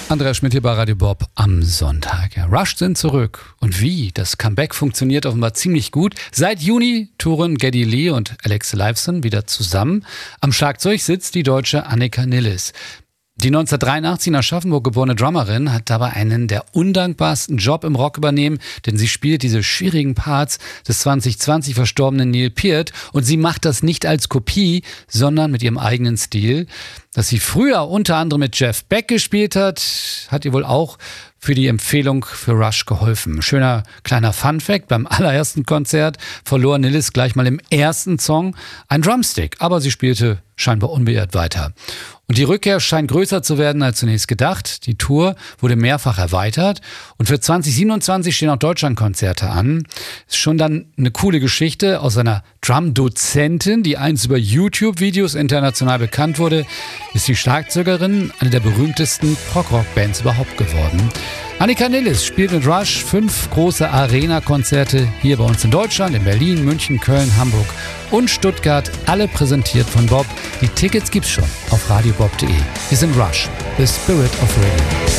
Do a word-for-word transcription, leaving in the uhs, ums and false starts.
Andreas Schmidt hier bei Radio Bob am Sonntag. Ja, Rush sind zurück. Und wie? Das Comeback funktioniert offenbar ziemlich gut. Seit Juni touren Geddy Lee und Alex Lifeson wieder zusammen. Am Schlagzeug sitzt die Deutsche Annika Nilles. Die neunzehnhundertdreiundachtzig in Aschaffenburg geborene Drummerin hat dabei einen der undankbarsten Job im Rock übernehmen, denn sie spielt diese schwierigen Parts des zwanzig zwanzig verstorbenen Neil Peart und sie macht das nicht als Kopie, sondern mit ihrem eigenen Stil. Dass sie früher unter anderem mit Jeff Beck gespielt hat, hat ihr wohl auch für die Empfehlung für Rush geholfen. Schöner kleiner Funfact: Beim allerersten Konzert verlor Nilles gleich mal im ersten Song ein Drumstick, aber sie spielte scheinbar unbeirrt weiter. Und die Rückkehr scheint größer zu werden als zunächst gedacht. Die Tour wurde mehrfach erweitert und für zwanzig siebenundzwanzig stehen auch Deutschlandkonzerte an. Ist schon dann eine coole Geschichte aus einer Drum-Dozentin, die einst über YouTube-Videos international bekannt wurde, ist die Schlagzeugerin eine der berühmtesten Prog-Rock-Bands überhaupt geworden. Annika Nilles spielt mit Rush fünf große Arena-Konzerte hier bei uns in Deutschland, in Berlin, München, Köln, Hamburg und Stuttgart. Alle präsentiert von Bob. Die Tickets gibt's schon auf radiobob punkt de. Wir sind Rush, the Spirit of Radio.